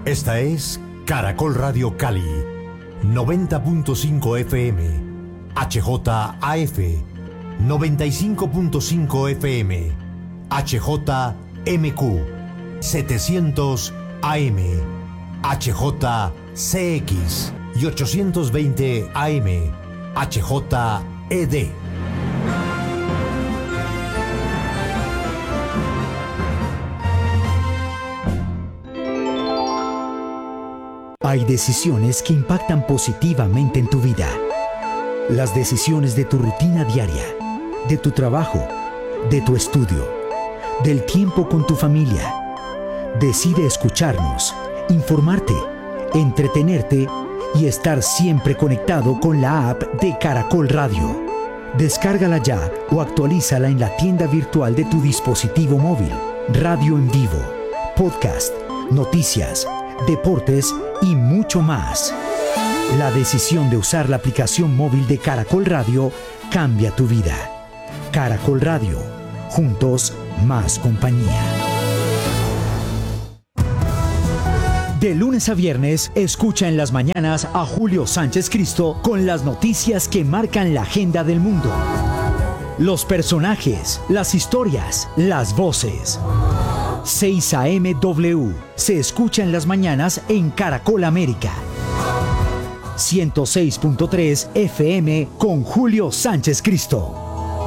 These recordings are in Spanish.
Esta es Caracol Radio Cali, 90.5 FM, HJAF, 95.5 FM, HJMQ, 700 AM, HJCX y 820 AM, HJED. Hay decisiones que impactan positivamente en tu vida. Las decisiones de tu rutina diaria, de tu trabajo, de tu estudio, del tiempo con tu familia. Decide escucharnos, informarte, entretenerte y estar siempre conectado con la app de Caracol Radio. Descárgala ya o actualízala en la tienda virtual de tu dispositivo móvil. Radio en vivo, podcast, noticias, deportes y mucho más. La decisión de usar la aplicación móvil de Caracol Radio cambia tu vida. Caracol Radio, juntos más compañía. De lunes a viernes, escucha en las mañanas a Julio Sánchez Cristo con las noticias que marcan la agenda del mundo. Los personajes, las historias, las voces. 6 AM-W se escucha en las mañanas en Caracol América. 106.3 FM con Julio Sánchez Cristo.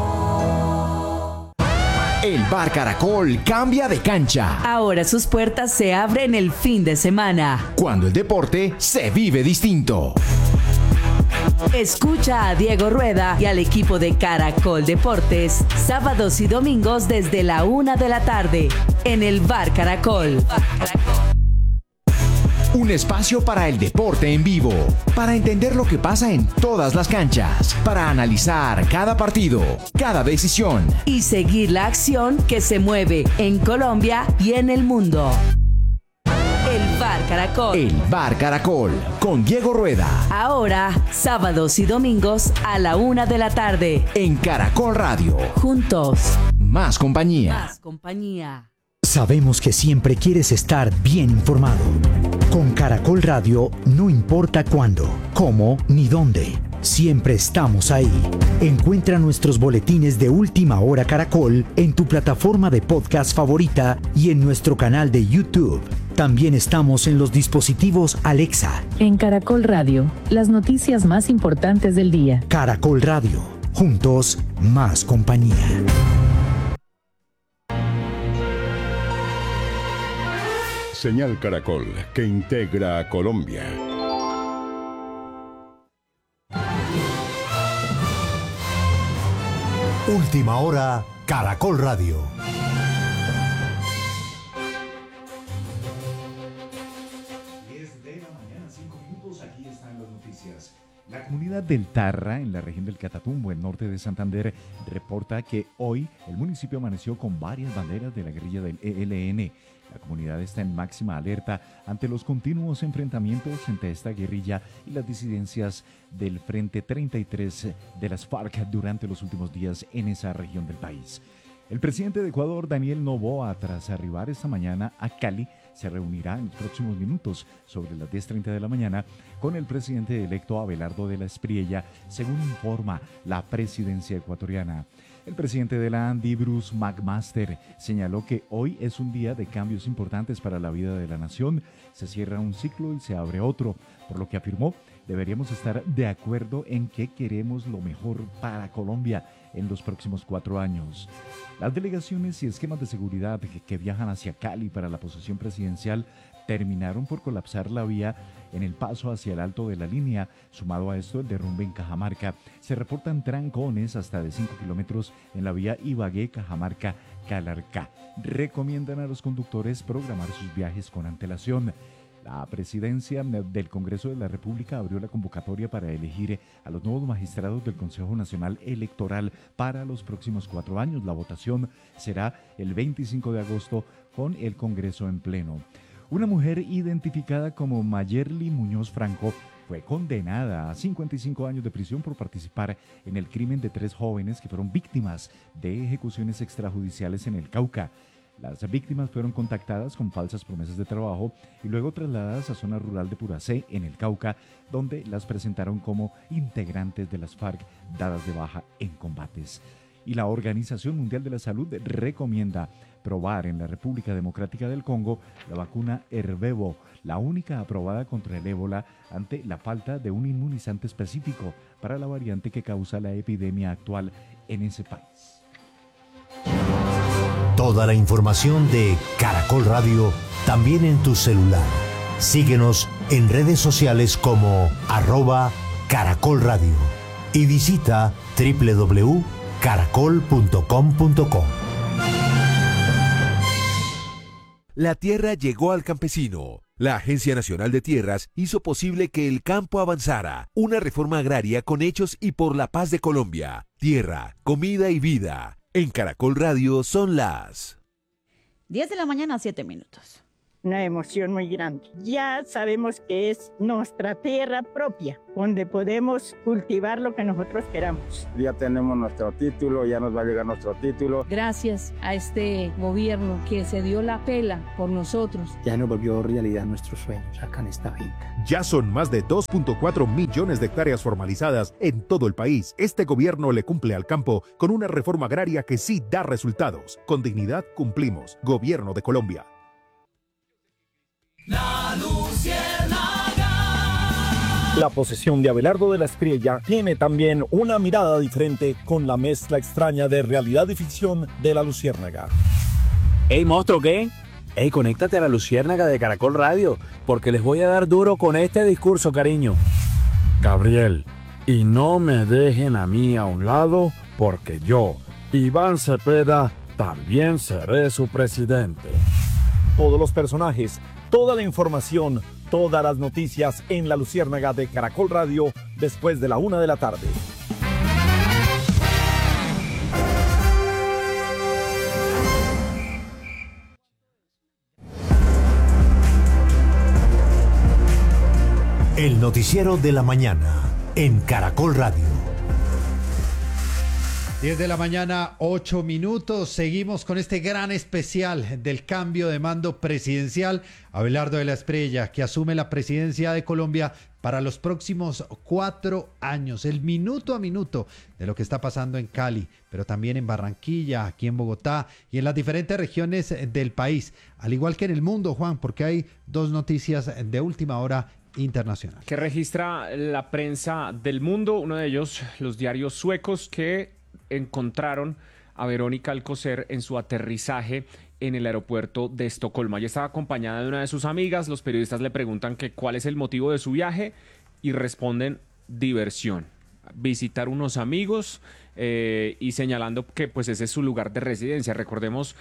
El Bar Caracol cambia de cancha. Ahora sus puertas se abren el fin de semana, cuando el deporte se vive distinto. Escucha a Diego Rueda y al equipo de Caracol Deportes, sábados y domingos desde la 1 de la tarde, en el Bar Caracol. Un espacio para el deporte en vivo, para entender lo que pasa en todas las canchas, para analizar cada partido, cada decisión y seguir la acción que se mueve en Colombia y en el mundo. El Bar Caracol. El Bar Caracol, con Diego Rueda. Ahora, sábados y domingos a la 1 de la tarde. En Caracol Radio. Juntos. Más compañía. Más compañía. Sabemos que siempre quieres estar bien informado. Con Caracol Radio, no importa cuándo, cómo ni dónde. Siempre estamos ahí. Encuentra nuestros boletines de Última Hora Caracol en tu plataforma de podcast favorita y en nuestro canal de YouTube. También estamos en los dispositivos Alexa. En Caracol Radio, las noticias más importantes del día. Caracol Radio, juntos más compañía. Señal Caracol, que integra a Colombia. Última Hora, Caracol Radio. Aquí están las noticias. La comunidad del Tarra, en la región del Catatumbo, en norte de Santander, reporta que hoy el municipio amaneció con varias banderas de la guerrilla del ELN. La comunidad está en máxima alerta ante los continuos enfrentamientos entre esta guerrilla y las disidencias del Frente 33 de las FARC durante los últimos días en esa región del país. El presidente de Ecuador, Daniel Noboa, tras arribar esta mañana a Cali, se reunirá en los próximos minutos sobre las 10:30 de la mañana con el presidente electo Abelardo de la Espriella, según informa la presidencia ecuatoriana. El presidente de la ANDI, Bruce McMaster, señaló que hoy es un día de cambios importantes para la vida de la nación. Se cierra un ciclo y se abre otro, por lo que afirmó, deberíamos estar de acuerdo en que queremos lo mejor para Colombia en los próximos 4 años. Las delegaciones y esquemas de seguridad que viajan hacia Cali para la posesión presidencial terminaron por colapsar la vía en el paso hacia el alto de la línea. Sumado a esto, el derrumbe en Cajamarca. Se reportan trancones hasta de 5 kilómetros en la vía Ibagué-Cajamarca-Calarcá. Recomiendan a los conductores programar sus viajes con antelación. La presidencia del Congreso de la República abrió la convocatoria para elegir a los nuevos magistrados del Consejo Nacional Electoral para los próximos 4 años. La votación será el 25 de agosto con el Congreso en pleno. Una mujer identificada como Mayerly Muñoz Franco fue condenada a 55 años de prisión por participar en el crimen de 3 jóvenes que fueron víctimas de ejecuciones extrajudiciales en el Cauca. Las víctimas fueron contactadas con falsas promesas de trabajo y luego trasladadas a zona rural de Puracé, en el Cauca, donde las presentaron como integrantes de las FARC dadas de baja en combates. Y la Organización Mundial de la Salud recomienda probar en la República Democrática del Congo la vacuna Ervebo, la única aprobada contra el ébola ante la falta de un inmunizante específico para la variante que causa la epidemia actual en ese país. Toda la información de Caracol Radio también en tu celular. Síguenos en redes sociales como @Caracol Radio y visita www.caracol.com.co. La tierra llegó al campesino. La Agencia Nacional de Tierras hizo posible que el campo avanzara. Una reforma agraria con hechos y por la paz de Colombia. Tierra, comida y vida. En Caracol Radio son las 10 de la mañana, 7 minutos. Una emoción muy grande. Ya sabemos que es nuestra tierra propia, donde podemos cultivar lo que nosotros queramos. Ya tenemos nuestro título, ya nos va a llegar nuestro título. Gracias a este gobierno que se dio la pela por nosotros. Ya nos volvió realidad nuestros sueños acá en esta finca. Ya son más de 2.4 millones de hectáreas formalizadas en todo el país. Este gobierno le cumple al campo con una reforma agraria que sí da resultados. Con dignidad cumplimos. Gobierno de Colombia. La Luciérnaga. La posesión de Abelardo de la Espriella tiene también una mirada diferente con la mezcla extraña de realidad y ficción de La Luciérnaga. Ey, monstruo, ¿qué? Ey, conéctate a La Luciérnaga de Caracol Radio, porque les voy a dar duro con este discurso, cariño. Gabriel, y no me dejen a mí a un lado, porque yo, Iván Cepeda, también seré su presidente. Todos los personajes, toda la información, todas las noticias en La Luciérnaga de Caracol Radio después de la 1 de la tarde. El noticiero de la mañana en Caracol Radio. 10 de la mañana, 8 minutos. Seguimos con este gran especial del cambio de mando presidencial. Abelardo de la Espriella, que asume la presidencia de Colombia para los próximos 4 años. El minuto a minuto de lo que está pasando en Cali, pero también en Barranquilla, aquí en Bogotá y en las diferentes regiones del país. Al igual que en el mundo, Juan, porque hay 2 noticias de última hora internacional. Que registra la prensa del mundo. Uno de ellos, los diarios suecos, que encontraron a Verónica Alcocer en su aterrizaje en el aeropuerto de Estocolmo. Ella estaba acompañada de una de sus amigas. Los periodistas le preguntan que cuál es el motivo de su viaje y responden diversión, visitar unos amigos y señalando que pues ese es su lugar de residencia. Recordemos,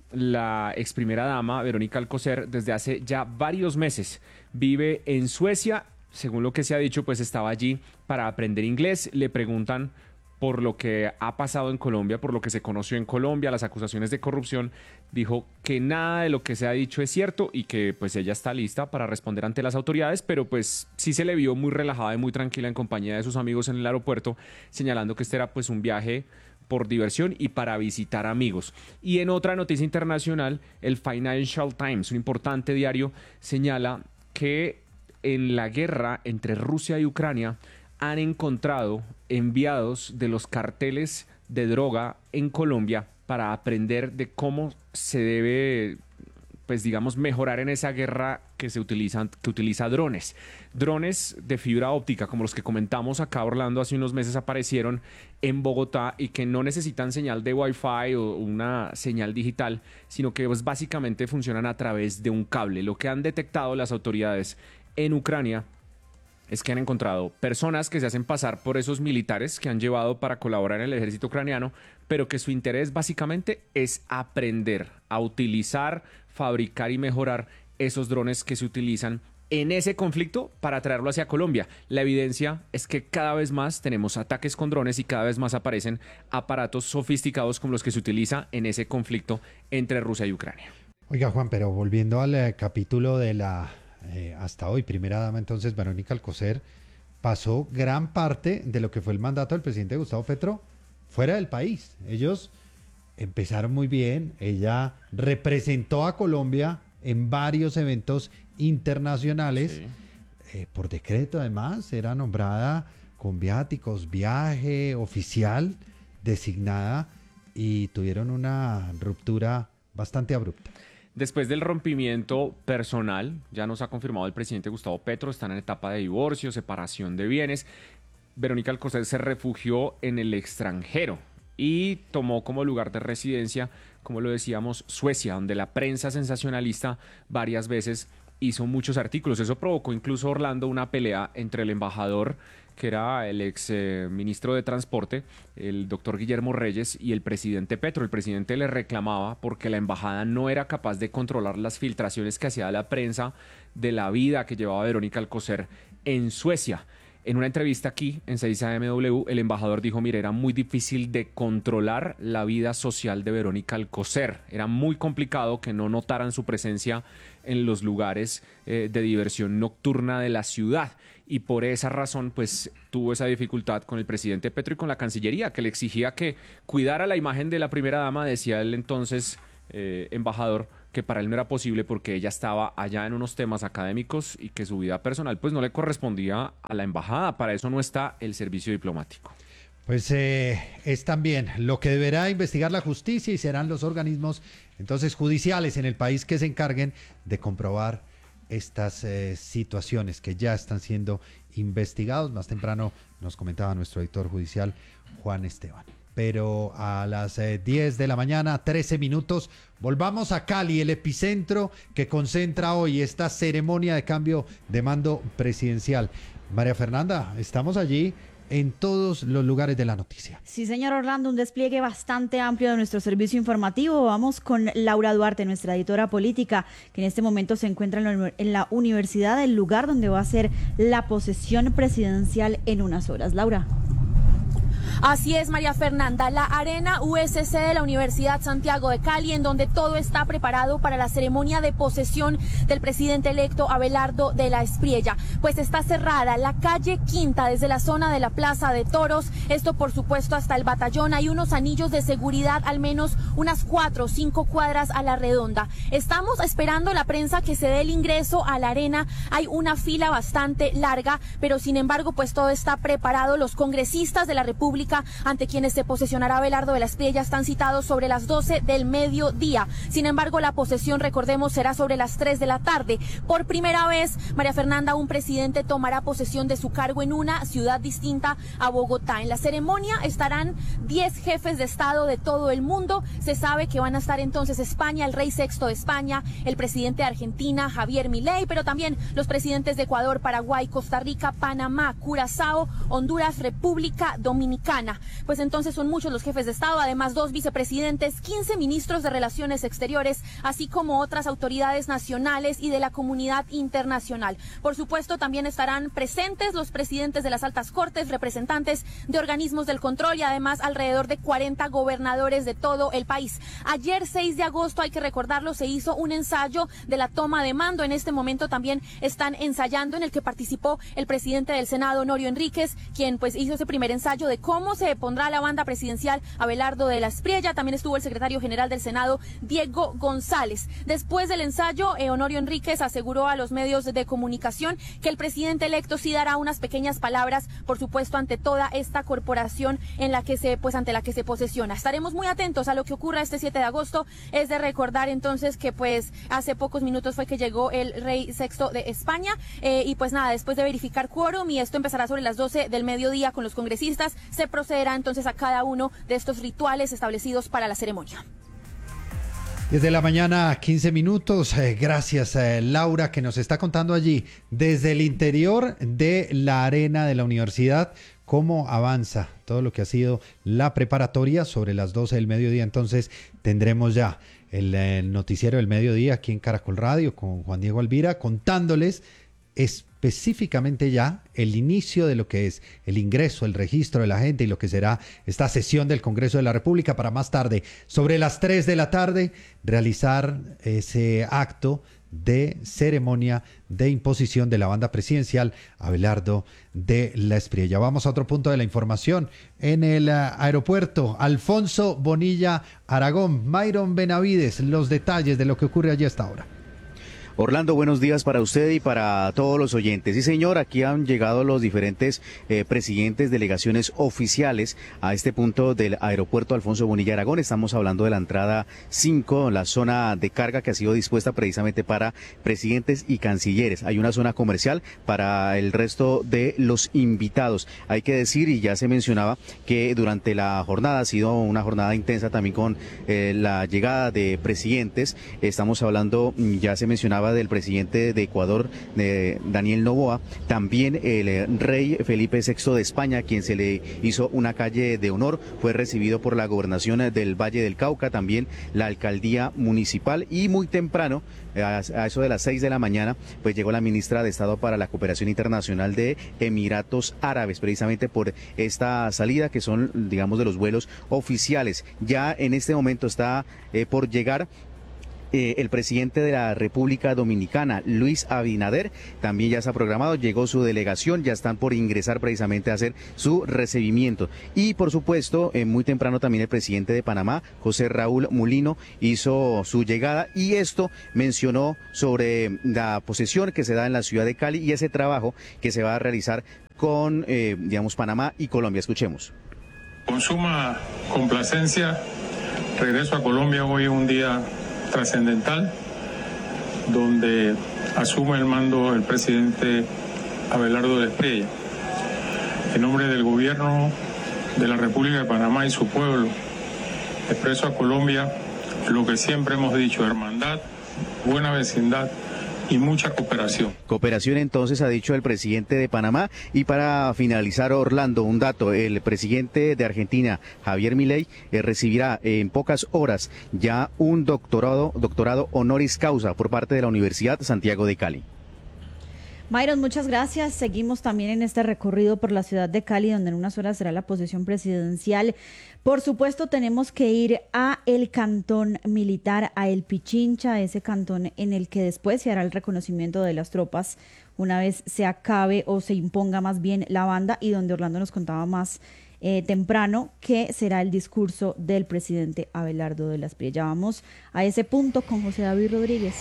la ex primera dama Verónica Alcocer desde hace ya varios meses vive en Suecia. Según lo que se ha dicho, pues estaba allí para aprender inglés. Le preguntan por lo que ha pasado en Colombia, por lo que se conoció en Colombia, las acusaciones de corrupción. Dijo que nada de lo que se ha dicho es cierto y que pues ella está lista para responder ante las autoridades, pero pues sí se le vio muy relajada y muy tranquila en compañía de sus amigos en el aeropuerto, señalando que este era pues un viaje por diversión y para visitar amigos. Y en otra noticia internacional, el Financial Times, un importante diario, señala que en la guerra entre Rusia y Ucrania han encontrado enviados de los carteles de droga en Colombia para aprender de cómo se debe, pues digamos, mejorar en esa guerra que utiliza drones. Drones de fibra óptica, como los que comentamos acá, Orlando, hace unos meses aparecieron en Bogotá y que no necesitan señal de Wi-Fi o una señal digital, sino que pues, básicamente funcionan a través de un cable. Lo que han detectado las autoridades en Ucrania es que han encontrado personas que se hacen pasar por esos militares que han llevado para colaborar en el ejército ucraniano, pero que su interés básicamente es aprender a utilizar, fabricar y mejorar esos drones que se utilizan en ese conflicto para traerlo hacia Colombia. La evidencia es que cada vez más tenemos ataques con drones y cada vez más aparecen aparatos sofisticados como los que se utiliza en ese conflicto entre Rusia y Ucrania. Oiga, Juan, pero volviendo al capítulo de la hasta hoy primera dama, entonces Verónica Alcocer pasó gran parte de lo que fue el mandato del presidente Gustavo Petro fuera del país. Ellos empezaron muy bien. Ella representó a Colombia en varios eventos internacionales. Sí. Por decreto, además, era nombrada con viáticos, viaje oficial, designada, y tuvieron una ruptura bastante abrupta. Después del rompimiento personal, ya nos ha confirmado el presidente Gustavo Petro, están en etapa de divorcio, separación de bienes. Verónica Alcocer se refugió en el extranjero y tomó como lugar de residencia, como lo decíamos, Suecia, donde la prensa sensacionalista varias veces hizo muchos artículos. Eso provocó incluso, Orlando, una pelea entre el embajador, que era el ex ministro de Transporte, el doctor Guillermo Reyes, y el presidente Petro. El presidente le reclamaba porque la embajada no era capaz de controlar las filtraciones que hacía la prensa de la vida que llevaba Verónica Alcocer en Suecia. En una entrevista aquí en 6am el embajador dijo, mire, era muy difícil de controlar la vida social de Verónica Alcocer. Era muy complicado que no notaran su presencia en los lugares de diversión nocturna de la ciudad. Y por esa razón, pues, tuvo esa dificultad con el presidente Petro y con la Cancillería, que le exigía que cuidara la imagen de la primera dama, decía el entonces embajador, que para él no era posible porque ella estaba allá en unos temas académicos y que su vida personal pues no le correspondía a la embajada. Para eso no está el servicio diplomático. Pues es también lo que deberá investigar la justicia y serán los organismos entonces judiciales en el país que se encarguen de comprobar estas situaciones que ya están siendo investigados. Más temprano nos comentaba nuestro editor judicial Juan Esteban. Pero a las 10 de la mañana, 13 minutos, volvamos a Cali, el epicentro que concentra hoy esta ceremonia de cambio de mando presidencial. María Fernanda, estamos allí en todos los lugares de la noticia. Sí, señor Orlando, un despliegue bastante amplio de nuestro servicio informativo. Vamos con Laura Duarte, nuestra editora política, que en este momento se encuentra en la universidad, el lugar donde va a ser la posesión presidencial en unas horas. Laura. Así es, María Fernanda, la Arena USC de la Universidad Santiago de Cali, en donde todo está preparado para la ceremonia de posesión del presidente electo Abelardo de la Espriella. Pues está cerrada la calle Quinta desde la zona de la Plaza de Toros, esto por supuesto hasta el Batallón. Hay unos anillos de seguridad, al menos unas 4 o 5 cuadras a la redonda. Estamos esperando la prensa que se dé el ingreso a la arena. Hay una fila bastante larga, pero sin embargo pues todo está preparado. Los congresistas de la República ante quienes se posesionará Abelardo de la Espriella están citados sobre las 12 del mediodía. Sin embargo, la posesión, recordemos, será sobre las 3 de la tarde. Por primera vez, María Fernanda, un presidente tomará posesión de su cargo en una ciudad distinta a Bogotá. En la ceremonia estarán 10 jefes de Estado de todo el mundo. Se sabe que van a estar entonces España, el rey sexto de España, el presidente de Argentina, Javier Milei, pero también los presidentes de Ecuador, Paraguay, Costa Rica, Panamá, Curazao, Honduras, República Dominicana. Pues entonces son muchos los jefes de Estado, además 2 vicepresidentes, 15 ministros de Relaciones Exteriores, así como otras autoridades nacionales y de la comunidad internacional. Por supuesto, también estarán presentes los presidentes de las altas cortes, representantes de organismos del control y además alrededor de 40 gobernadores de todo el país. Ayer, 6 de agosto, hay que recordarlo, se hizo un ensayo de la toma de mando. En este momento también están ensayando, en el que participó el presidente del Senado, Honorio Enríquez, quien pues hizo ese primer ensayo de cómo se pondrá la banda presidencial Abelardo de la Espriella. También estuvo el secretario general del Senado, Diego González. Después del ensayo, Honorio Enríquez aseguró a los medios de comunicación que el presidente electo sí dará unas pequeñas palabras, por supuesto, ante toda esta corporación ante la que se posesiona. Estaremos muy atentos a lo que ocurra este 7 de agosto. Es de recordar entonces que pues hace pocos minutos fue que llegó el rey sexto de España y pues nada, después de verificar quórum, y esto empezará sobre las 12 del mediodía con los congresistas, se procederá entonces a cada uno de estos rituales establecidos para la ceremonia. Desde la mañana, 15 minutos. Gracias, Laura, que nos está contando allí desde el interior de la arena de la universidad cómo avanza todo lo que ha sido la preparatoria. Sobre las 12 del mediodía entonces tendremos ya el noticiero del mediodía aquí en Caracol Radio con Juan Diego Alvira, contándoles específicamente ya el inicio de lo que es el ingreso, el registro de la gente y lo que será esta sesión del Congreso de la República, para más tarde, sobre las 3 de la tarde, realizar ese acto de ceremonia de imposición de la banda presidencial Abelardo de la Espriella. Vamos a otro punto de la información. En el aeropuerto Alfonso Bonilla Aragón, Myron Benavides, los detalles de lo que ocurre allí hasta ahora. Orlando, buenos días para usted y para todos los oyentes. Sí, señor, aquí han llegado los diferentes presidentes, delegaciones oficiales a este punto del aeropuerto Alfonso Bonilla Aragón. Estamos hablando de la entrada 5, la zona de carga que ha sido dispuesta precisamente para presidentes y cancilleres. Hay una zona comercial para el resto de los invitados. Hay que decir, y ya se mencionaba, que durante la jornada ha sido una jornada intensa también con la llegada de presidentes. Estamos hablando, ya se mencionaba, del presidente de Ecuador, Daniel Noboa, también el rey Felipe VI de España, a quien se le hizo una calle de honor, fue recibido por la gobernación del Valle del Cauca, también la alcaldía municipal, y muy temprano, a eso de las 6 de la mañana, pues llegó la ministra de Estado para la Cooperación Internacional de Emiratos Árabes, precisamente por esta salida, que son, digamos, de los vuelos oficiales. Ya en este momento está por llegar el presidente de la República Dominicana, Luis Abinader, también ya está programado, llegó su delegación, ya están por ingresar precisamente a hacer su recibimiento. Y por supuesto, muy temprano también el presidente de Panamá, José Raúl Mulino, hizo su llegada, y esto mencionó sobre la posesión que se da en la ciudad de Cali y ese trabajo que se va a realizar con, digamos, Panamá y Colombia. Escuchemos. Con suma complacencia, regreso a Colombia hoy, un día trascendental, donde asume el mando el presidente Abelardo de la Espriella. En nombre del gobierno de la República de Panamá y su pueblo, expreso a Colombia lo que siempre hemos dicho: hermandad, buena vecindad y mucha cooperación. Cooperación, entonces, ha dicho el presidente de Panamá. Y para finalizar, Orlando, un dato: el presidente de Argentina, Javier Milei, recibirá en pocas horas ya un doctorado honoris causa por parte de la Universidad Santiago de Cali. Myron, muchas gracias. Seguimos también en este recorrido por la ciudad de Cali, donde en unas horas será la posesión presidencial. Por supuesto, tenemos que ir a el cantón militar, a El Pichincha, ese cantón en el que después se hará el reconocimiento de las tropas una vez se acabe o se imponga más bien la banda, y donde Orlando nos contaba más temprano que será el discurso del presidente Abelardo de la Espriella. Vamos a ese punto con José David Rodríguez.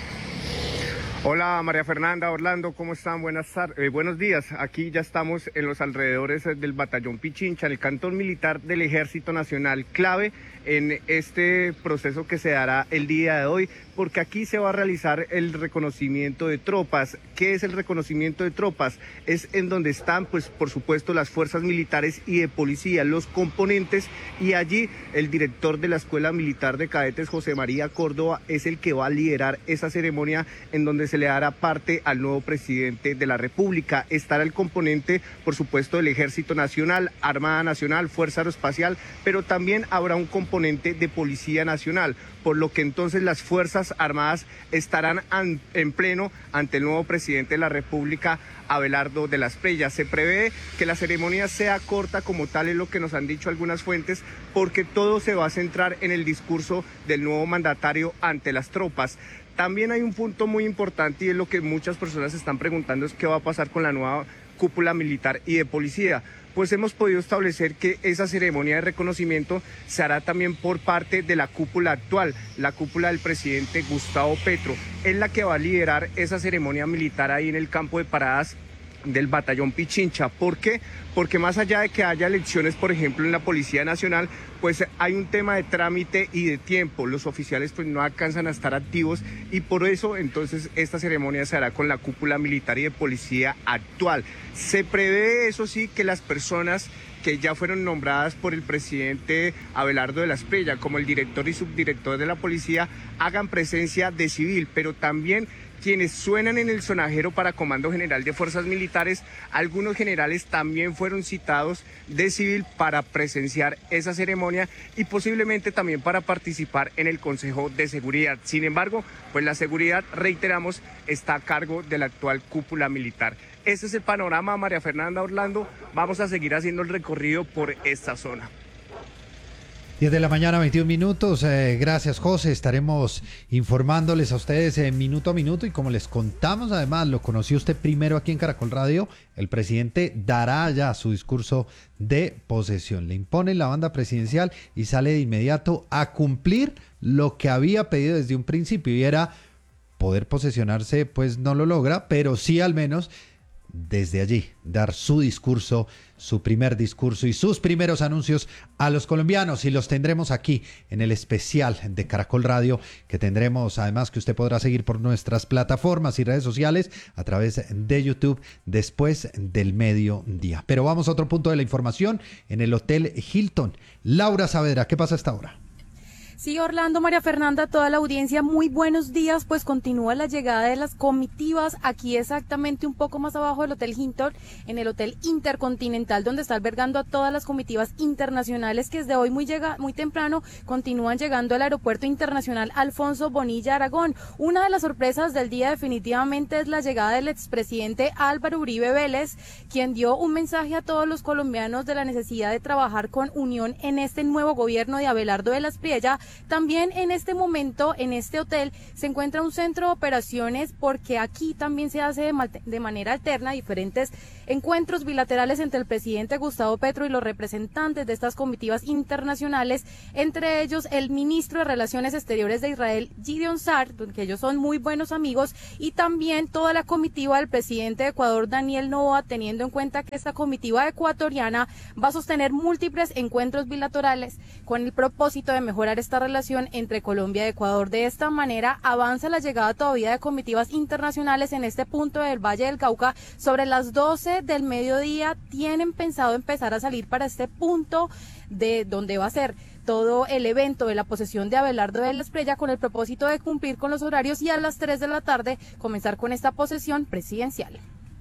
Hola María Fernanda, Orlando, ¿cómo están? Buenos días. Aquí ya estamos en los alrededores del batallón Pichincha, en el cantón militar del Ejército Nacional, clave en este proceso que se dará el día de hoy, porque aquí se va a realizar el reconocimiento de tropas. ¿Qué es el reconocimiento de tropas? Es en donde están, pues, por supuesto, las fuerzas militares y de policía, los componentes, y allí el director de la Escuela Militar de Cadetes, José María Córdoba, es el que va a liderar esa ceremonia en donde se le dará parte al nuevo presidente de la República. Estará el componente, por supuesto, del Ejército Nacional, Armada Nacional, Fuerza Aeroespacial, pero también habrá un componente de Policía Nacional, por lo que entonces las Fuerzas Armadas estarán en pleno ante el nuevo presidente de la República, Abelardo de la Espriella. Se prevé que la ceremonia sea corta, como tal es lo que nos han dicho algunas fuentes, porque todo se va a centrar en el discurso del nuevo mandatario ante las tropas. También hay un punto muy importante, y es lo que muchas personas se están preguntando, es qué va a pasar con la nueva cúpula militar y de policía. Pues hemos podido establecer que esa ceremonia de reconocimiento se hará también por parte de la cúpula actual, la cúpula del presidente Gustavo Petro. Es la que va a liderar esa ceremonia militar ahí en el campo de paradas del batallón Pichincha. ¿Por qué? Porque más allá de que haya elecciones, por ejemplo, en la Policía Nacional, pues hay un tema de trámite y de tiempo. Los oficiales pues no alcanzan a estar activos, y por eso entonces esta ceremonia se hará con la cúpula militar y de policía actual. Se prevé, eso sí, que las personas que ya fueron nombradas por el presidente Abelardo de la Espriella, como el director y subdirector de la policía, hagan presencia de civil, pero también quienes suenan en el sonajero para Comando General de Fuerzas Militares, algunos generales también fueron citados de civil para presenciar esa ceremonia y posiblemente también para participar en el Consejo de Seguridad. Sin embargo, pues la seguridad, reiteramos, está a cargo de la actual cúpula militar. Ese es el panorama, María Fernanda, Orlando. Vamos a seguir haciendo el recorrido por esta zona. 10 de la mañana, 21 minutos. Gracias, José. Estaremos informándoles a ustedes minuto a minuto. Y como les contamos, además, lo conoció usted primero aquí en Caracol Radio. El presidente dará ya su discurso de posesión. Le imponen la banda presidencial y sale de inmediato a cumplir lo que había pedido desde un principio. Y era poder posesionarse, pues no lo logra, pero sí al menos desde allí dar su discurso, su primer discurso y sus primeros anuncios a los colombianos, y los tendremos aquí en el especial de Caracol Radio, que tendremos además, que usted podrá seguir por nuestras plataformas y redes sociales a través de YouTube después del mediodía. Pero vamos a otro punto de la información, en el Hotel Hilton. Laura Saavedra, ¿qué pasa a esta hora? Sí, Orlando, María Fernanda, toda la audiencia, muy buenos días. Pues continúa la llegada de las comitivas aquí exactamente un poco más abajo del Hotel Hilton, en el Hotel Intercontinental, donde está albergando a todas las comitivas internacionales que desde hoy muy temprano continúan llegando al Aeropuerto Internacional Alfonso Bonilla Aragón. Una de las sorpresas del día definitivamente es la llegada del expresidente Álvaro Uribe Vélez, quien dio un mensaje a todos los colombianos de la necesidad de trabajar con unión en este nuevo gobierno de Abelardo de la Espriella. También en este momento, en este hotel, se encuentra un centro de operaciones, porque aquí también se hace de manera alterna diferentes encuentros bilaterales entre el presidente Gustavo Petro y los representantes de estas comitivas internacionales, entre ellos el ministro de Relaciones Exteriores de Israel, Gideon Sa'ar, que ellos son muy buenos amigos, y también toda la comitiva del presidente de Ecuador, Daniel Noboa, teniendo en cuenta que esta comitiva ecuatoriana va a sostener múltiples encuentros bilaterales con el propósito de mejorar esta relación entre Colombia y Ecuador. De esta manera avanza la llegada todavía de comitivas internacionales en este punto del Valle del Cauca. Sobre las 12 del mediodía tienen pensado empezar a salir para este punto de donde va a ser todo el evento de la posesión de Abelardo de la Espriella, con el propósito de cumplir con los horarios y a las 3 de la tarde comenzar con esta posesión presidencial.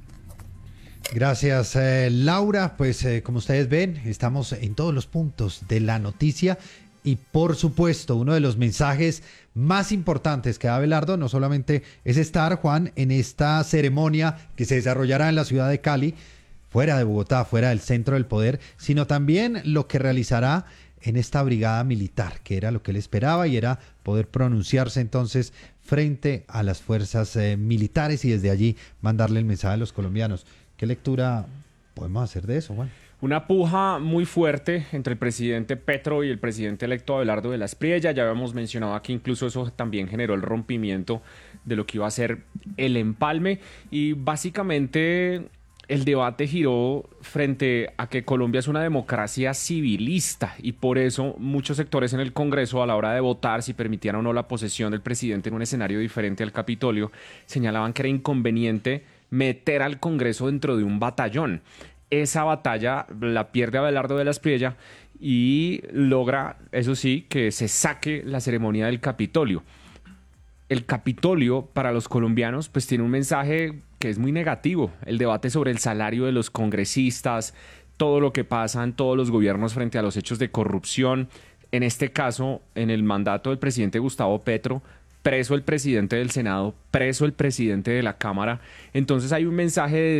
Gracias, Laura. Pues como ustedes ven, estamos en todos los puntos de la noticia. Y por supuesto, uno de los mensajes más importantes que da Abelardo no solamente es estar, Juan, en esta ceremonia que se desarrollará en la ciudad de Cali, fuera de Bogotá, fuera del centro del poder, sino también lo que realizará en esta brigada militar, que era lo que él esperaba, y era poder pronunciarse entonces frente a las fuerzas militares y desde allí mandarle el mensaje a los colombianos. ¿Qué lectura podemos hacer de eso, Juan? Una puja muy fuerte entre el presidente Petro y el presidente electo Abelardo de la Espriella. Ya habíamos mencionado aquí, incluso eso también generó el rompimiento de lo que iba a ser el empalme. Y básicamente el debate giró frente a que Colombia es una democracia civilista, y por eso muchos sectores en el Congreso, a la hora de votar si permitían o no la posesión del presidente en un escenario diferente al Capitolio, señalaban que era inconveniente meter al Congreso dentro de un batallón. Esa batalla la pierde Abelardo de la Espriella y logra, eso sí, que se saque la ceremonia del Capitolio. El Capitolio, para los colombianos, pues tiene un mensaje que es muy negativo. El debate sobre el salario de los congresistas, todo lo que pasa en todos los gobiernos frente a los hechos de corrupción. En este caso, en el mandato del presidente Gustavo Petro, preso el presidente del Senado, preso el presidente de la Cámara. Entonces hay un mensaje de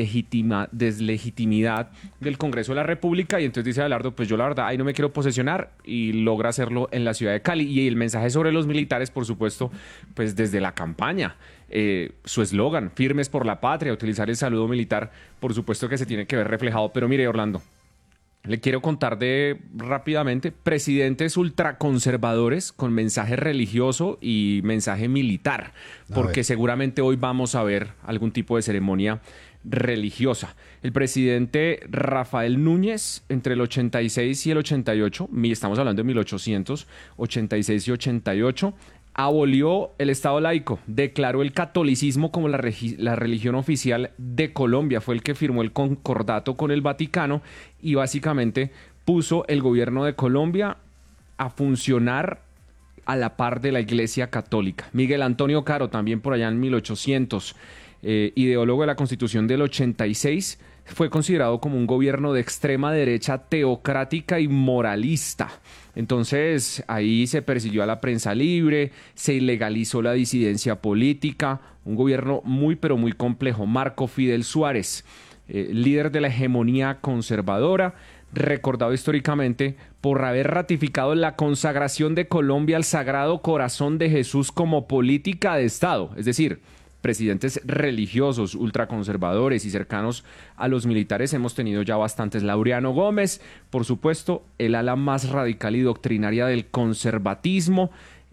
deslegitimidad del Congreso de la República, y entonces dice Abelardo, pues yo la verdad ahí no me quiero posesionar, y logra hacerlo en la ciudad de Cali. Y el mensaje sobre los militares, por supuesto, pues desde la campaña, su eslogan, firmes por la patria, utilizar el saludo militar, por supuesto que se tiene que ver reflejado. Pero mire, Orlando, le quiero contar rápidamente presidentes ultraconservadores con mensaje religioso y mensaje militar, porque seguramente hoy vamos a ver algún tipo de ceremonia religiosa. El presidente Rafael Núñez, entre el 86 y el 88, estamos hablando de 1886 y 88, abolió el Estado laico, declaró el catolicismo como la religión oficial de Colombia, fue el que firmó el concordato con el Vaticano y básicamente puso el gobierno de Colombia a funcionar a la par de la Iglesia Católica. Miguel Antonio Caro, también por allá en 1800, ideólogo de la Constitución del 86, fue considerado como un gobierno de extrema derecha, teocrática y moralista. Entonces ahí se persiguió a la prensa libre, se ilegalizó la disidencia política, un gobierno muy pero muy complejo. Marco Fidel Suárez, líder de la hegemonía conservadora, recordado históricamente por haber ratificado la consagración de Colombia al Sagrado Corazón de Jesús como política de Estado, es decir, presidentes religiosos, ultraconservadores y cercanos a los militares hemos tenido ya bastantes. Laureano Gómez, por supuesto, el ala más radical y doctrinaria del conservatismo,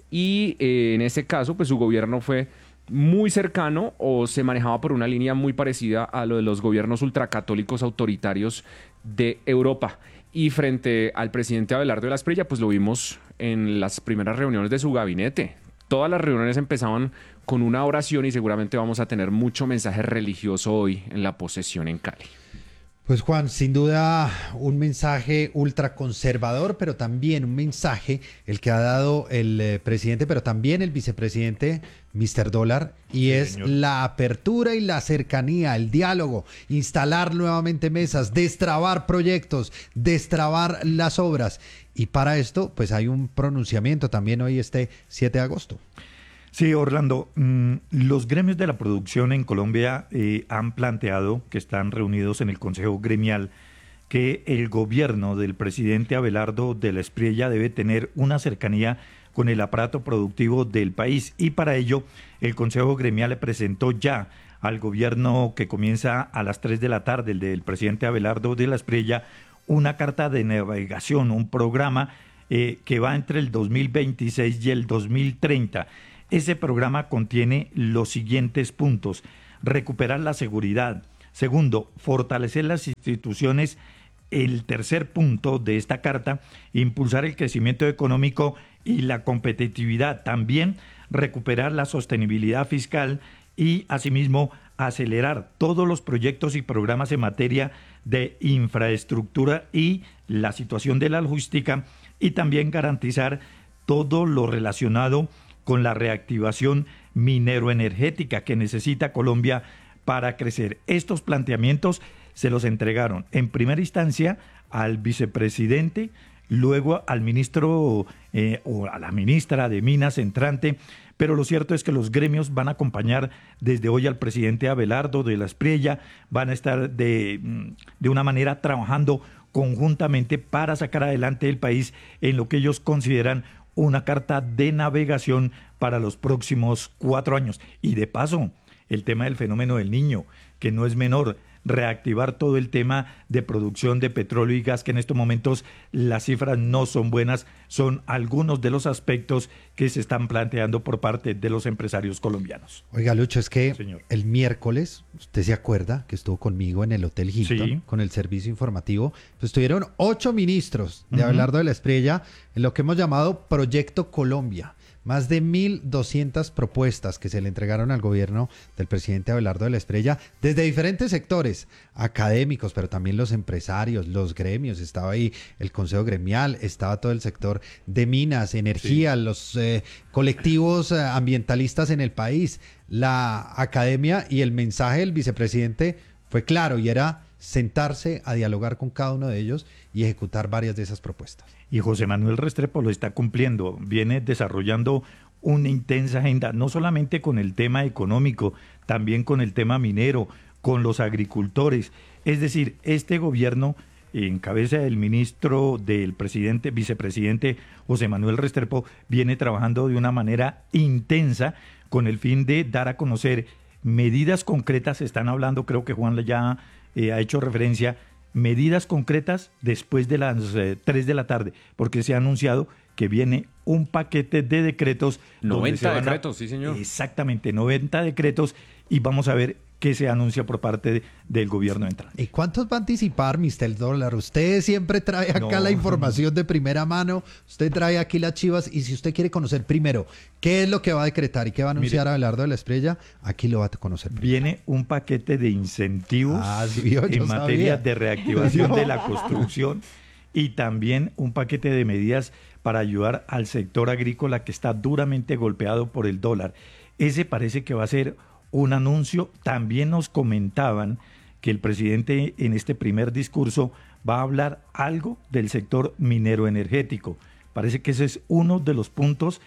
y en ese caso, pues su gobierno fue muy cercano o se manejaba por una línea muy parecida a lo de los gobiernos ultracatólicos autoritarios de Europa. Y frente al presidente Abelardo de la Espriella, pues lo vimos en las primeras reuniones de su gabinete. Todas las reuniones empezaban con una oración y seguramente vamos a tener mucho mensaje religioso hoy en la posesión en Cali. Pues Juan, sin duda un mensaje ultraconservador, pero también un mensaje el que ha dado el presidente, pero también el vicepresidente Mr. Dólar, y es la apertura y la cercanía, el diálogo, instalar nuevamente mesas, destrabar proyectos, destrabar las obras. Y para esto, pues hay un pronunciamiento también hoy, este 7 de agosto. Sí, Orlando, los gremios de la producción en Colombia han planteado, que están reunidos en el Consejo Gremial, que el gobierno del presidente Abelardo de la Espriella debe tener una cercanía con el aparato productivo del país, y para ello el Consejo Gremial le presentó ya al gobierno, que comienza a las 3 de la tarde, el del presidente Abelardo de la Espriella, una carta de navegación, un programa que va entre el 2026 y el 2030. Ese programa contiene los siguientes puntos: recuperar la seguridad. Segundo, fortalecer las instituciones. El tercer punto de esta carta, impulsar el crecimiento económico y la competitividad. También recuperar la sostenibilidad fiscal y, asimismo, acelerar todos los proyectos y programas en materia de infraestructura y la situación de la logística, y también garantizar todo lo relacionado con la reactivación mineroenergética que necesita Colombia para crecer. Estos planteamientos se los entregaron en primera instancia al vicepresidente, luego al ministro o a la ministra de Minas entrante, pero lo cierto es que los gremios van a acompañar desde hoy al presidente Abelardo de la Espriella, van a estar de una manera trabajando conjuntamente para sacar adelante el país en lo que ellos consideran una carta de navegación para los próximos 4 años. Y de paso, el tema del fenómeno del Niño, que no es menor, reactivar todo el tema de producción de petróleo y gas, que en estos momentos las cifras no son buenas, son algunos de los aspectos que se están planteando por parte de los empresarios colombianos. Oiga, Lucho, es que el miércoles, usted se acuerda que estuvo conmigo en el Hotel Hilton, con el servicio informativo, pues estuvieron 8 ministros de Abelardo de la Espriella en lo que hemos llamado Proyecto Colombia. Más de 1.200 propuestas que se le entregaron al gobierno del presidente Abelardo de la Espriella desde diferentes sectores académicos, pero también los empresarios, los gremios. Estaba ahí el Consejo Gremial, estaba todo el sector de minas, energía, los colectivos ambientalistas en el país, la academia, y el mensaje del vicepresidente fue claro y era sentarse a dialogar con cada uno de ellos y ejecutar varias de esas propuestas. Y José Manuel Restrepo lo está cumpliendo, viene desarrollando una intensa agenda, no solamente con el tema económico, también con el tema minero, con los agricultores. Es decir, este gobierno, en cabeza del ministro del presidente, vicepresidente José Manuel Restrepo, viene trabajando de una manera intensa con el fin de dar a conocer medidas concretas. Se están hablando, creo que Juan ya ha hecho referencia, medidas concretas después de las 3 de la tarde, porque se ha anunciado que viene un paquete de decretos. 90 decretos, sí señor. Exactamente, 90 decretos, y vamos a ver qué se anuncia por parte del gobierno entrante. ¿Y cuántos va a anticipar, Mr. Dólar? Usted siempre trae acá la información de primera mano, usted trae aquí las chivas, y si usted quiere conocer primero qué es lo que va a decretar y qué va a anunciar Abelardo de la Espriella, aquí lo va a conocer primero. Viene un paquete de incentivos en materia de reactivación de la construcción, y también un paquete de medidas para ayudar al sector agrícola que está duramente golpeado por el dólar. Ese parece que va a ser un anuncio. También nos comentaban que el presidente en este primer discurso va a hablar algo del sector minero energético. Parece que ese es uno de los puntos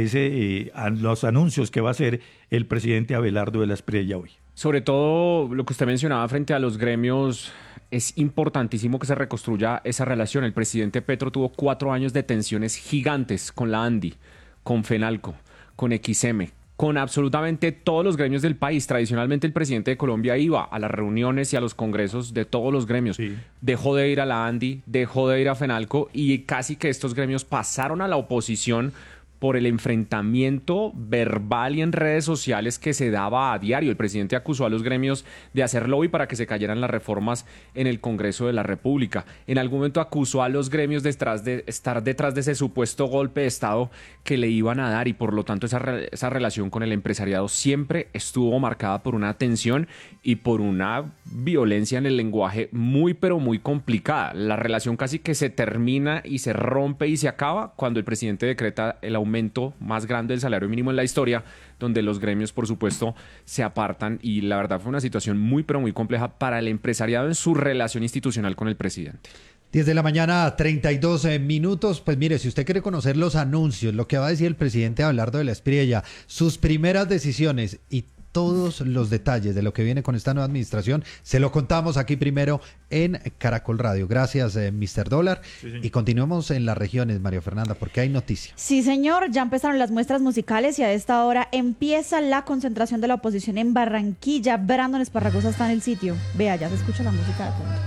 de los anuncios que va a hacer el presidente Abelardo de la Espriella hoy. Sobre todo lo que usted mencionaba frente a los gremios es importantísimo que se reconstruya esa relación. El presidente Petro tuvo 4 años de tensiones gigantes con la ANDI, con FENALCO, con XM, con absolutamente todos los gremios del país. Tradicionalmente el presidente de Colombia iba a las reuniones y a los congresos de todos los gremios. Sí. Dejó de ir a la ANDI, dejó de ir a FENALCO y casi que estos gremios pasaron a la oposición por el enfrentamiento verbal y en redes sociales que se daba a diario. El presidente acusó a los gremios de hacer lobby para que se cayeran las reformas en el Congreso de la República. En algún momento acusó a los gremios de estar detrás de ese supuesto golpe de Estado que le iban a dar y por lo tanto esa relación con el empresariado siempre estuvo marcada por una tensión y por una violencia en el lenguaje muy pero muy complicada. La relación casi que se termina y se rompe y se acaba cuando el presidente decreta el aumento más grande del salario mínimo en la historia, donde los gremios, por supuesto, se apartan y la verdad fue una situación muy, pero muy compleja para el empresariado en su relación institucional con el presidente. 10 de la mañana, 32 minutos. Pues mire, si usted quiere conocer los anuncios, lo que va a decir el presidente Abelardo de la Espriella, sus primeras decisiones y todos los detalles de lo que viene con esta nueva administración, se lo contamos aquí primero en Caracol Radio. Gracias, Mr. Dólar. Sí, y continuemos en las regiones, María Fernanda, porque hay noticias. Sí, señor, ya empezaron las muestras musicales y a esta hora empieza la concentración de la oposición en Barranquilla. Brandon Esparragosa está en el sitio. Vea, ya se escucha la música de fondo.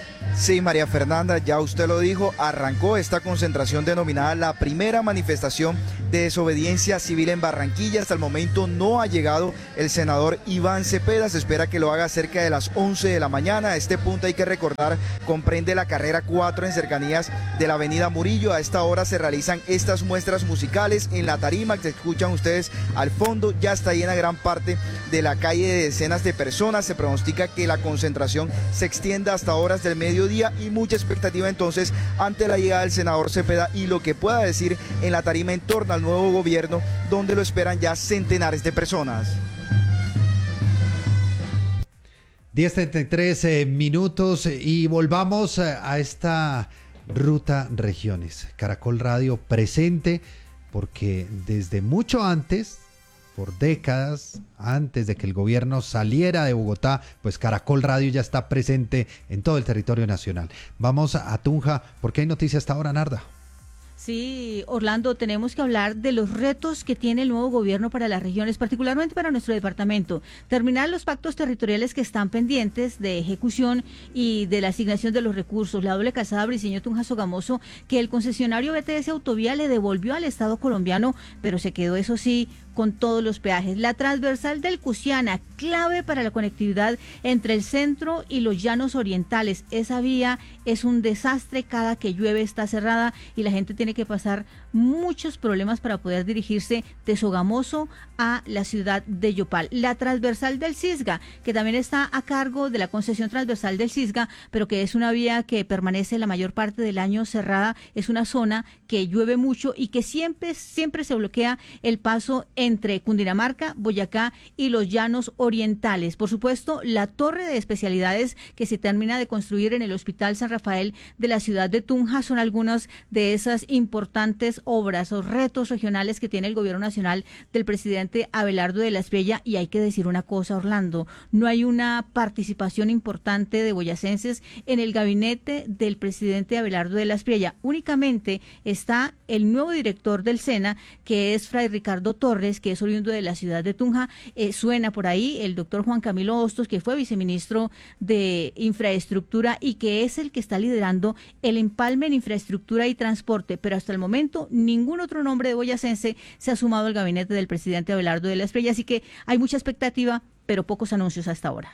Sí, María Fernanda, ya usted lo dijo, arrancó esta concentración denominada la primera manifestación de desobediencia civil en Barranquilla. Hasta el momento no ha llegado el senador Iván Cepeda, se espera que lo haga cerca de las 11 de la mañana. A este punto hay que recordar, comprende la carrera 4 en cercanías de la avenida Murillo. A esta hora se realizan estas muestras musicales en la tarima que escuchan ustedes al fondo. Ya está llena gran parte de la calle de decenas de personas. Se pronostica que la concentración se extienda hasta horas del mediodía y mucha expectativa entonces ante la llegada del senador Cepeda y lo que pueda decir en la tarima en torno al nuevo gobierno, donde lo esperan ya centenares de personas. 10:33 minutos y volvamos a esta ruta regiones. Caracol Radio presente porque desde mucho antes, por décadas, antes de que el gobierno saliera de Bogotá, pues Caracol Radio ya está presente en todo el territorio nacional. Vamos a Tunja, porque hay noticias hasta ahora, Narda. Sí, Orlando, tenemos que hablar de los retos que tiene el nuevo gobierno para las regiones, particularmente para nuestro departamento. Terminar los pactos territoriales que están pendientes de ejecución y de la asignación de los recursos. La doble calzada Briceño-Tunja-Sogamoso, que el concesionario BTS Autovía le devolvió al Estado colombiano, pero se quedó, eso sí, con todos los peajes. La transversal del Cusiana, clave para la conectividad entre el centro y los llanos orientales. Esa vía es un desastre, cada que llueve está cerrada y la gente tiene que pasar muchos problemas para poder dirigirse de Sogamoso a la ciudad de Yopal. La transversal del Cisga, que también está a cargo de la concesión transversal del Cisga, pero que es una vía que permanece la mayor parte del año cerrada. Es una zona que llueve mucho y que siempre se bloquea el paso entre Cundinamarca, Boyacá y los llanos orientales. Por supuesto, la torre de especialidades que se termina de construir en el Hospital San Rafael de la ciudad de Tunja son algunas de esas importantes obras o retos regionales que tiene el gobierno nacional del presidente Abelardo de la Espriella. Y hay que decir una cosa, Orlando, no hay una participación importante de boyacenses en el gabinete del presidente Abelardo de la Espriella. Únicamente está el nuevo director del SENA, que es Fray Ricardo Torres, que es oriundo de la ciudad de Tunja. Suena por ahí el doctor Juan Camilo Hostos, que fue viceministro de Infraestructura y que es el que está liderando el empalme en infraestructura y transporte, pero hasta el momento ningún otro nombre de boyacense se ha sumado al gabinete del presidente Abelardo de la Espriella, así que hay mucha expectativa, pero pocos anuncios hasta ahora.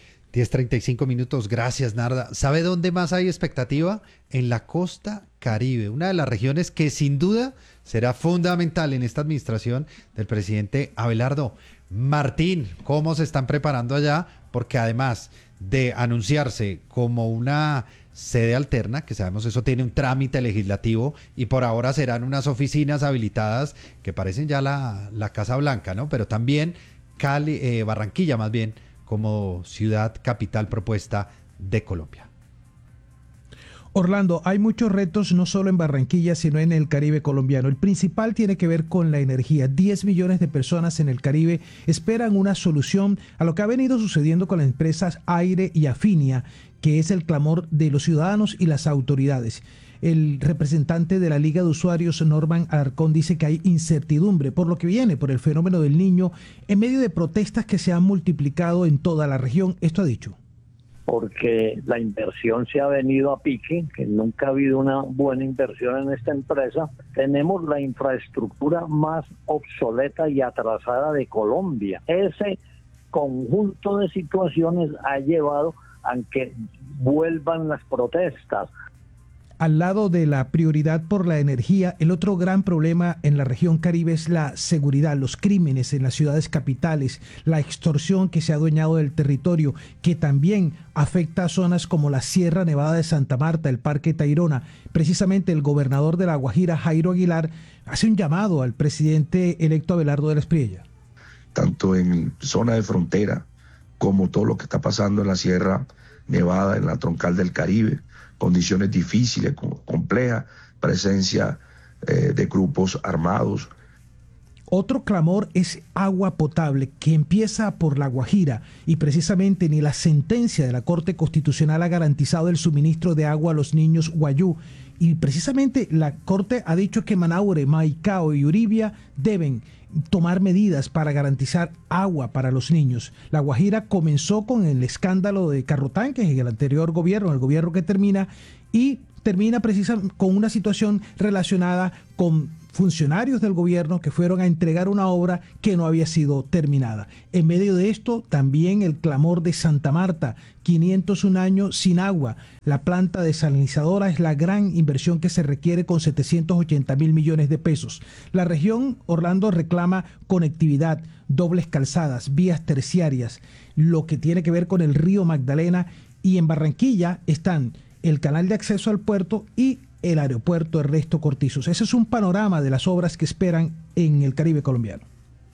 10:35 minutos, gracias, Narda. ¿Sabe dónde más hay expectativa? En la costa Caribe, una de las regiones que sin duda será fundamental en esta administración del presidente Abelardo. Martín, ¿cómo se están preparando allá? Porque además de anunciarse como una sede alterna, que sabemos eso tiene un trámite legislativo y por ahora serán unas oficinas habilitadas que parecen ya la Casa Blanca, ¿no? Pero también Barranquilla más bien como ciudad capital propuesta de Colombia. Orlando, hay muchos retos no solo en Barranquilla, sino en el Caribe colombiano. El principal tiene que ver con la energía. 10 millones de personas en el Caribe esperan una solución a lo que ha venido sucediendo con las empresas Aire y Afinia, que es el clamor de los ciudadanos y las autoridades. El representante de la Liga de Usuarios, Norman Alarcón, dice que hay incertidumbre por lo que viene, por el fenómeno del Niño, en medio de protestas que se han multiplicado en toda la región. Esto ha dicho. Porque la inversión se ha venido a pique, que nunca ha habido una buena inversión en esta empresa. Tenemos la infraestructura más obsoleta y atrasada de Colombia. Ese conjunto de situaciones ha llevado a que vuelvan las protestas. Al lado de la prioridad por la energía, el otro gran problema en la región Caribe es la seguridad, los crímenes en las ciudades capitales, la extorsión que se ha adueñado del territorio, que también afecta a zonas como la Sierra Nevada de Santa Marta, el Parque Tayrona. Precisamente el gobernador de La Guajira, Jairo Aguilar, hace un llamado al presidente electo Abelardo de la Espriella. Tanto en zona de frontera como todo lo que está pasando en la Sierra Nevada, en la troncal del Caribe, condiciones difíciles, complejas, presencia de grupos armados. Otro clamor es agua potable, que empieza por La Guajira, y precisamente ni la sentencia de la Corte Constitucional ha garantizado el suministro de agua a los niños guayú. Y precisamente la Corte ha dicho que Manaure, Maicao y Uribia deben tomar medidas para garantizar agua para los niños. La Guajira comenzó con el escándalo de carrotanques en el anterior gobierno, el gobierno que termina, y termina precisamente con una situación relacionada con funcionarios del gobierno que fueron a entregar una obra que no había sido terminada. En medio de esto, también el clamor de Santa Marta, 501 años sin agua. La planta desalinizadora es la gran inversión que se requiere con 780.000 millones de pesos. La región, Orlando, reclama conectividad, dobles calzadas, vías terciarias, lo que tiene que ver con el río Magdalena, y en Barranquilla están el canal de acceso al puerto y el aeropuerto Ernesto Cortizos. Ese es un panorama de las obras que esperan en el Caribe colombiano.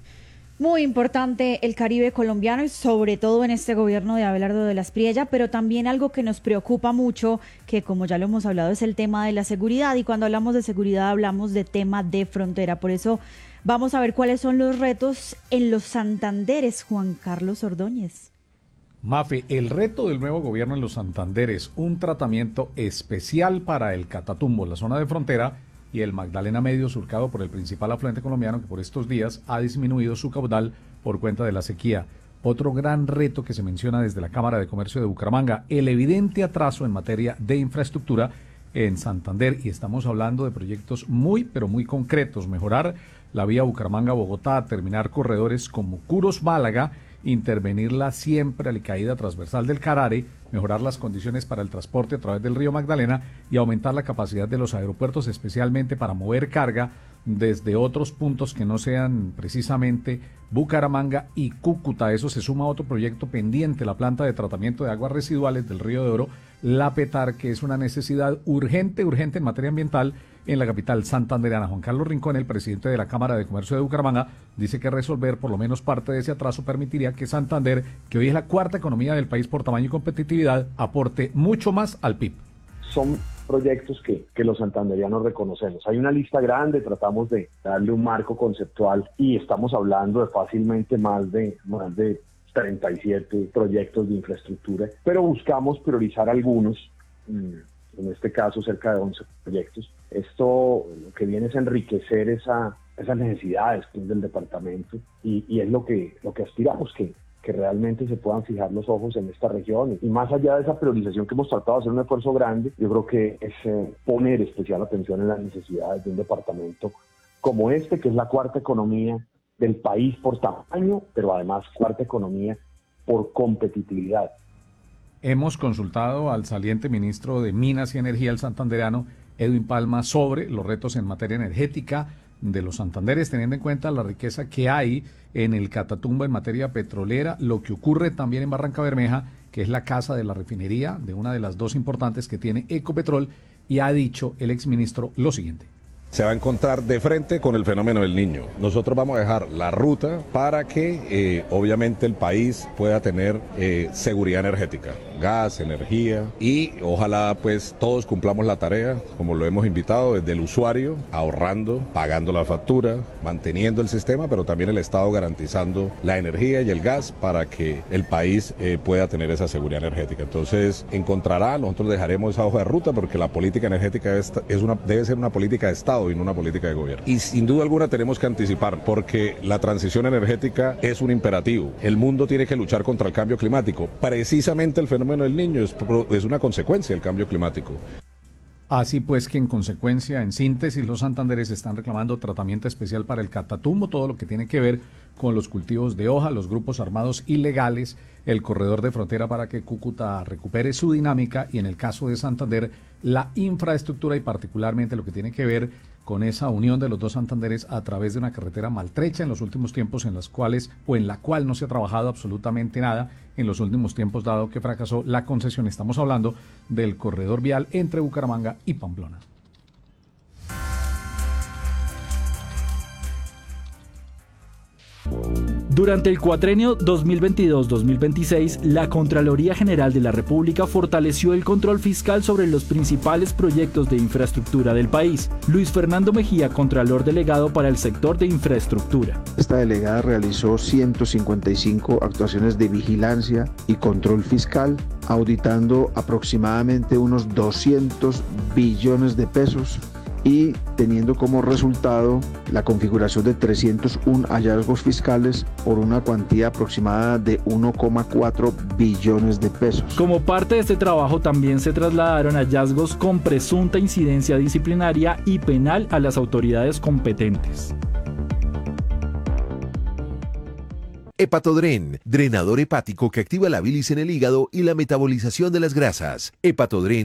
Muy importante el Caribe colombiano y sobre todo en este gobierno de Abelardo de la Espriella, pero también algo que nos preocupa mucho, que como ya lo hemos hablado, es el tema de la seguridad, y cuando hablamos de seguridad hablamos de tema de frontera. Por eso vamos a ver cuáles son los retos en los Santanderes. Juan Carlos Ordóñez. Mafe, el reto del nuevo gobierno en los Santanderes, un tratamiento especial para el Catatumbo, la zona de frontera, y el Magdalena Medio, surcado por el principal afluente colombiano, que por estos días ha disminuido su caudal por cuenta de la sequía. Otro gran reto que se menciona desde la Cámara de Comercio de Bucaramanga, el evidente atraso en materia de infraestructura en Santander, y estamos hablando de proyectos muy, pero muy concretos: mejorar la vía Bucaramanga-Bogotá, terminar corredores como Curos-Málaga, intervenir la siempre alicaída transversal del Carare, mejorar las condiciones para el transporte a través del río Magdalena y aumentar la capacidad de los aeropuertos, especialmente para mover carga desde otros puntos que no sean precisamente Bucaramanga y Cúcuta. Eso se suma a otro proyecto pendiente, la planta de tratamiento de aguas residuales del Río de Oro, la PETAR, que es una necesidad urgente en materia ambiental en la capital santandereana. Juan Carlos Rincón, el presidente de la Cámara de Comercio de Bucaramanga, dice que resolver por lo menos parte de ese atraso permitiría que Santander, que hoy es la cuarta economía del país por tamaño y competitividad, aporte mucho más al PIB. Son proyectos que los santandereanos reconocemos. Hay una lista grande, tratamos de darle un marco conceptual y estamos hablando de fácilmente más de 37 proyectos de infraestructura, pero buscamos priorizar algunos, en este caso cerca de 11 proyectos. Esto lo que viene es enriquecer esas necesidades del departamento y es lo que aspiramos, que realmente se puedan fijar los ojos en esta región. Y más allá de esa priorización que hemos tratado de hacer un esfuerzo grande, yo creo que es poner especial atención en las necesidades de un departamento como este, que es la cuarta economía del país por tamaño, pero además cuarta economía por competitividad. Hemos consultado al saliente ministro de Minas y Energía, el santandereano Edwin Palma, sobre los retos en materia energética de los Santanderes, teniendo en cuenta la riqueza que hay en el Catatumbo en materia petrolera, lo que ocurre también en Barranca Bermeja, que es la casa de la refinería de una de las dos importantes que tiene Ecopetrol, y ha dicho el exministro lo siguiente. se va a encontrar de frente con el fenómeno del Niño. Nosotros vamos a dejar la ruta para que obviamente el país pueda tener seguridad energética, gas, energía, y ojalá pues todos cumplamos la tarea como lo hemos invitado, desde el usuario, ahorrando, pagando la factura, manteniendo el sistema, pero también el Estado garantizando la energía y el gas para que el país pueda tener esa seguridad energética. Entonces nosotros dejaremos esa hoja de ruta, porque la política energética debe ser una política de Estado y no una política de gobierno. Y sin duda alguna tenemos que anticipar, porque la transición energética es un imperativo. El mundo tiene que luchar contra el cambio climático. Precisamente el fenómeno del Niño es una consecuencia del cambio climático. Así pues que en consecuencia, en síntesis, los santanderes están reclamando tratamiento especial para el catatumbo, todo lo que tiene que ver con los cultivos de hoja, los grupos armados ilegales, el corredor de frontera para que Cúcuta recupere su dinámica y en el caso de Santander, la infraestructura y particularmente lo que tiene que ver con esa unión de los dos Santanderes a través de una carretera maltrecha en los últimos tiempos en la cual no se ha trabajado absolutamente nada en los últimos tiempos dado que fracasó la concesión. Estamos hablando del corredor vial entre Bucaramanga y Pamplona. Durante el cuatrenio 2022-2026, la Contraloría General de la República fortaleció el control fiscal sobre los principales proyectos de infraestructura del país. Luis Fernando Mejía, Contralor Delegado para el sector de infraestructura. Esta delegada realizó 155 actuaciones de vigilancia y control fiscal, auditando aproximadamente unos 200 billones de pesos y teniendo como resultado la configuración de 301 hallazgos fiscales por una cuantía aproximada de 1,4 billones de pesos. Como parte de este trabajo también se trasladaron hallazgos con presunta incidencia disciplinaria y penal a las autoridades competentes. Hepatodren, drenador hepático que activa la bilis en el hígado y la metabolización de las grasas. Hepatodren